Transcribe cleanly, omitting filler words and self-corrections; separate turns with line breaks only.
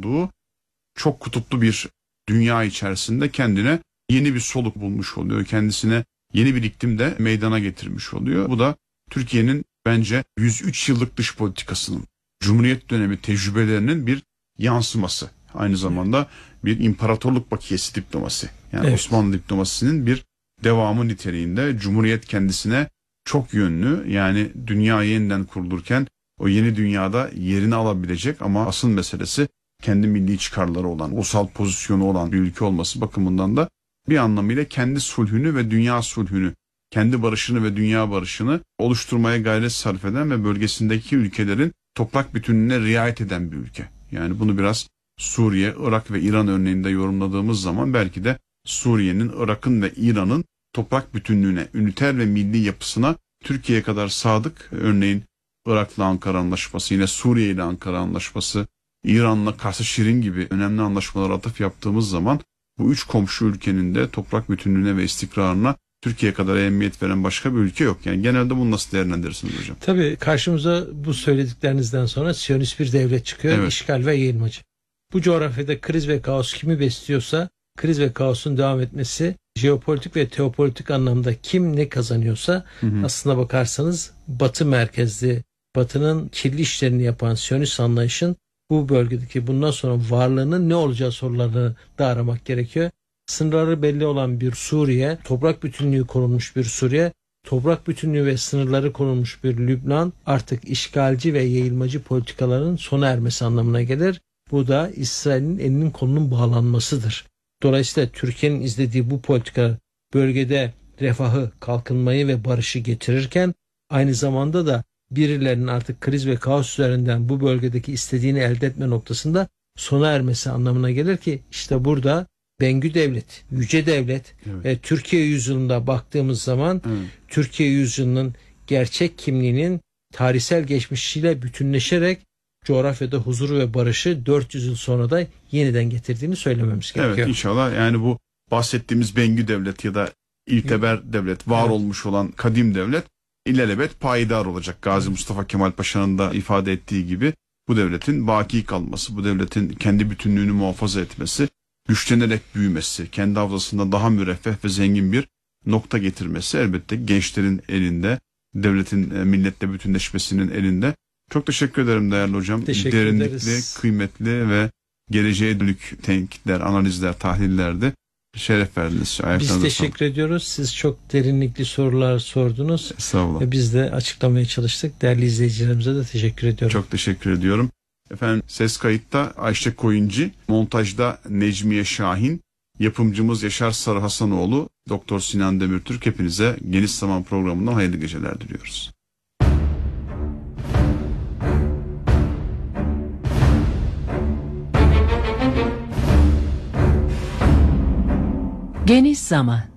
olduğu çok kutuplu bir dünya içerisinde kendine yeni bir soluk bulmuş oluyor. Kendisine yeni bir iklimde meydana getirmiş oluyor. Bu da Türkiye'nin bence 103 yıllık dış politikasının, Cumhuriyet dönemi tecrübelerinin bir yansıması. Aynı zamanda bir imparatorluk bakiyesi diplomasi. Yani evet. Osmanlı diplomasisinin bir devamı niteliğinde Cumhuriyet kendisine çok yönlü, yani dünya yeniden kurulurken o yeni dünyada yerini alabilecek ama asıl meselesi kendi milli çıkarları olan, ulusal pozisyonu olan bir ülke olması bakımından da bir anlamıyla kendi sulhünü ve dünya sulhünü, kendi barışını ve dünya barışını oluşturmaya gayret sarf eden ve bölgesindeki ülkelerin toprak bütünlüğüne riayet eden bir ülke. Yani bunu biraz Suriye, Irak ve İran örneğinde yorumladığımız zaman belki de Suriye'nin, Irak'ın ve İran'ın toprak bütünlüğüne, üniter ve milli yapısına Türkiye'ye kadar sadık, örneğin Irak'la Ankara Anlaşması, yine Suriye ile Ankara Anlaşması, İran'la Kars-ı-Şirin gibi önemli anlaşmalara atıf yaptığımız zaman bu üç komşu ülkenin de toprak bütünlüğüne ve istikrarına Türkiye kadar ehemmiyet veren başka bir ülke yok. Yani genelde bunu nasıl değerlendirirsiniz hocam?
Tabii karşımıza bu söylediklerinizden sonra Siyonist bir devlet çıkıyor, evet. İşgal ve yayılmacı. Bu coğrafyada kriz ve kaos kimi besliyorsa, kriz ve kaosun devam etmesi, jeopolitik ve teopolitik anlamda kim ne kazanıyorsa, aslına bakarsanız Batı merkezli, Batı'nın kirli işlerini yapan Siyonist anlayışın bu bölgedeki bundan sonra varlığının ne olacağı sorularını da aramak gerekiyor. Sınırları belli olan bir Suriye, toprak bütünlüğü korunmuş bir Suriye, toprak bütünlüğü ve sınırları korunmuş bir Lübnan artık işgalci ve yayılmacı politikaların sona ermesi anlamına gelir. Bu da İsrail'in elinin kolunun bağlanmasıdır. Dolayısıyla Türkiye'nin izlediği bu politika bölgede refahı, kalkınmayı ve barışı getirirken aynı zamanda da birilerinin artık kriz ve kaos üzerinden bu bölgedeki istediğini elde etme noktasında sona ermesi anlamına gelir ki işte burada Bengü Devlet, Yüce Devlet, evet. ve Türkiye yüzyılında baktığımız zaman Türkiye yüzyılının gerçek kimliğinin tarihsel geçmişiyle bütünleşerek coğrafyada huzuru ve barışı 400 yıl sonra da yeniden getirdiğini söylememiz gerekiyor.
Evet, inşallah yani bu bahsettiğimiz Bengü Devlet ya da İlteber Devlet, var olmuş olan kadim devlet ilelebet payidar olacak. Gazi Mustafa Kemal Paşa'nın da ifade ettiği gibi bu devletin baki kalması, bu devletin kendi bütünlüğünü muhafaza etmesi, güçlenerek büyümesi, kendi havzasında daha müreffeh ve zengin bir nokta getirmesi elbette gençlerin elinde, devletin milletle bütünleşmesinin elinde. Çok teşekkür ederim değerli hocam. Derinlikli, kıymetli ve geleceğe dönük tenkitler, analizler, tahlillerde şeref verdiniz.
Biz teşekkür ediyoruz. Siz çok derinlikli sorular sordunuz.
Estağfurullah.
Ve biz de açıklamaya çalıştık. Değerli izleyicilerimize de teşekkür ediyorum.
Çok teşekkür ediyorum. Efendim ses kayıtta Ayşe Koyuncu, montajda Necmiye Şahin, yapımcımız Yaşar Sarı Hasanoğlu, Doktor Sinan Demirtürk. Hepinize Geniş Zaman programından hayırlı geceler diliyoruz.
Geniş Zaman.